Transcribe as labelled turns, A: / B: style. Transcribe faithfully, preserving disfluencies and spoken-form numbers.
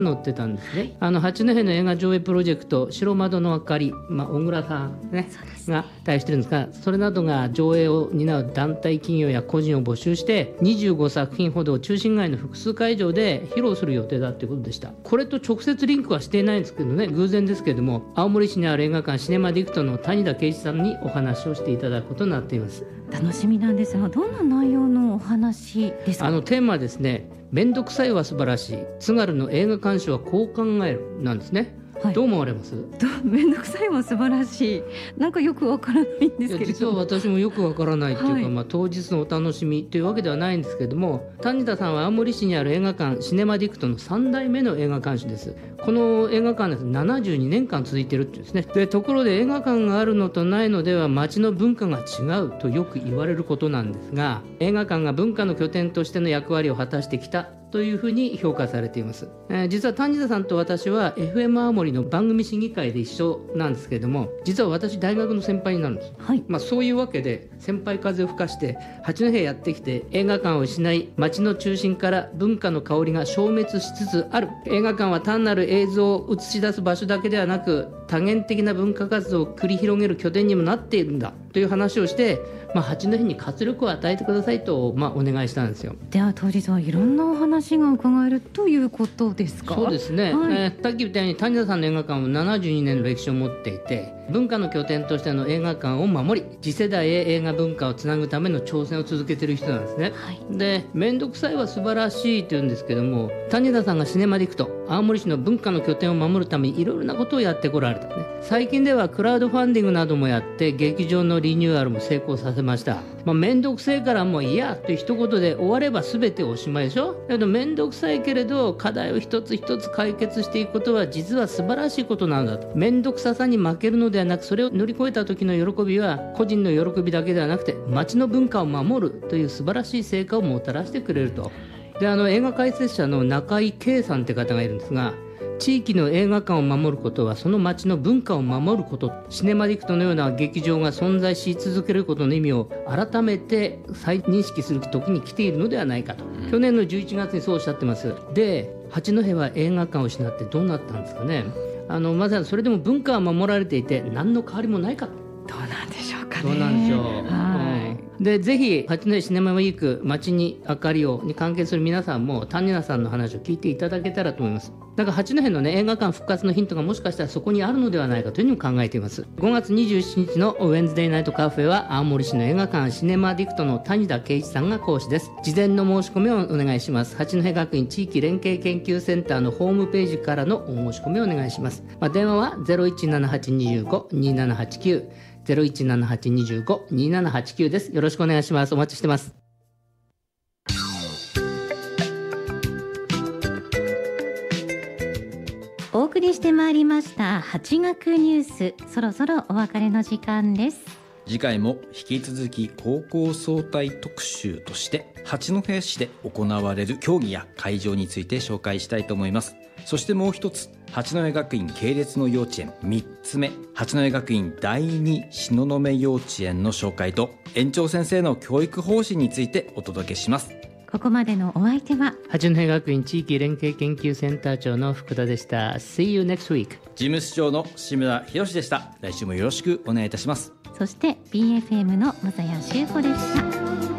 A: 載ってたんですね。あの八戸の映画上映プロジェクト白窓の明かり、まあ、小倉さん、ね、が対応してるんですが、それなどが上映を担う団体企業や個人を募集してにじゅうごさく品ほどを中心街の複数会場で披露する予定だということでした。これと直接リンクはしていないんですけどね、偶然ですけれども、青森市にある映画館シネマディクトの谷田圭一さんにお話をしていただくことになっています。
B: 楽しみなんですが、どんな内容のお話ですか？
A: あのテーマはですね、めんどくさいは素晴らしい、津軽の映画鑑賞はこう考えるなんですね。はい、どう思われます？
B: めんどくさいは素晴らしい、なんかよくわからないんですけれども。
A: 実は私もよくわからないっていうか、はい、まあ、当日のお楽しみというわけではないんですけれども、谷田さんは青森市にある映画館シネマディクトのさん代目の映画館主です。この映画館です、ななじゅうにねんかん続いているっていうんですね。でところで映画館があるのとないのでは街の文化が違うとよく言われることなんですが、映画館が文化の拠点としての役割を果たしてきたというふうに評価されています。えー、実は谷田さんと私は エフエム 青森の番組審議会で一緒なんですけれども、実は私大学の先輩になるんです。はい、まあ、そういうわけで先輩風を吹かして八戸へやってきて、映画館を失い街の中心から文化の香りが消滅しつつある。映画館は単なる映像を映し出す場所だけではなく、多元的な文化活動を繰り広げる拠点にもなっているんだという話をして、まあ、八戸に活力を与えてくださいと、まあ、お願いしたんですよ。
B: では当日はいろんなお話が伺えるということですか？
A: そうですね、はい、えー、さっき言ったように谷田さんの映画館はななじゅうにねんの歴史を持っていて、文化の拠点としての映画館を守り、次世代へ映画文化をつなぐための挑戦を続けている人なんですね。はい、でめんどくさいは素晴らしいというんですけども、谷田さんがシネマディクト青森市の文化の拠点を守るためにいろいろなことをやってこられたね。最近ではクラウドファンディングなどもやって劇場のリニューアルも成功させました。まあ、めんどくせえからもういやという一言で終われば全ておしまいでしょ。だけどめんどくさいけれど課題を一つ一つ解決していくことは実は素晴らしいことなんだと。めんどくささに負けるのではなく、それを乗り越えた時の喜びは個人の喜びだけではなくて町の文化を守るという素晴らしい成果をもたらしてくれると。であの映画解説者の中井圭さんって方がいるんですが、地域の映画館を守ることはその町の文化を守ること、シネマディクトのような劇場が存在し続けることの意味を改めて再認識する時に来ているのではないかと、うん、去年のじゅういちがつにそうおっしゃってます。で八戸は映画館を失ってどうなったんですかね。あのまずそれでも文化は守られていて何の変わりもないか。
B: どうなんでしょうかね。
A: どうなんでしょう。はい、でぜひ八戸シネマウィーク街に明かりをに関係する皆さんも谷田さんの話を聞いていただけたらと思います。だから八戸の、ね、映画館復活のヒントがもしかしたらそこにあるのではないかというふうにも考えています。ごがつにじゅうしちにちのウェンズデイナイトカフェは青森市の映画館シネマディクトの谷田圭一さんが講師です。事前の申し込みをお願いします。八戸学院地域連携研究センターのホームページからのお申し込みをお願いします。まあ、電話は ゼロいちななはちにーごにーななはちきゅう ゼロいちななはちにーごにーななはちきゅう です。よろしくお願いします。お待ちしてます。
B: お送りしてまいりました八学ニュース、そろそろお別れの時間です。
C: 次回も引き続き高校総体特集として八戸市で行われる競技や会場について紹介したいと思います。そしてもう一つ、八戸学院系列の幼稚園みっつめ、八戸学院第二東雲幼稚園の紹介と園長先生の教育方針についてお届けします。
B: ここまでのお相手は
A: 八戸学院地域連携研究センター長の福田でした。 See you next week。
C: 事務室長の志村博でした。来週もよろしくお願いいたします。
B: そして ビーエフエム の野谷修子でした。